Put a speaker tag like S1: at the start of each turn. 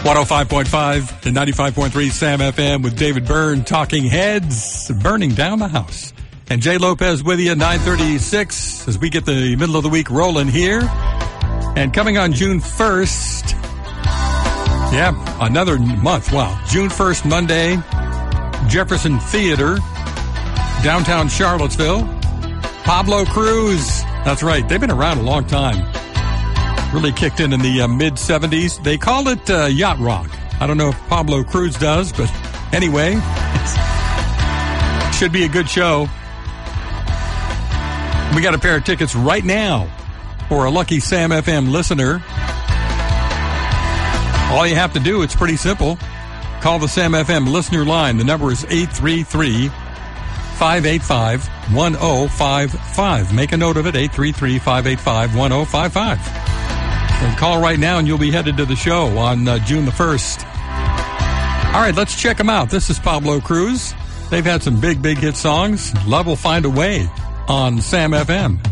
S1: 105.5 and 95.3 Sam FM with David Byrne, Talking Heads, burning down the house. And Jay Lopez with you at 9:36 as we get the middle of the week rolling here. And coming on June 1st, another month. Wow. June 1st, Monday, Jefferson Theater, downtown Charlottesville. Pablo Cruz. That's right. They've been around a long time. Really kicked in the mid-'70s. They call it yacht rock. I don't know if Pablo Cruz does, but anyway, should be a good show. We got a pair of tickets right now for a lucky Sam FM listener. All you have to do, it's pretty simple. Call the Sam FM listener line. The number is 833-585-1055. Make a note of it, 833-585-1055. And call right now and you'll be headed to the show on June the 1st. All right, let's check them out. This is Pablo Cruz. They've had some big hit songs. Love will find a way on Sam FM.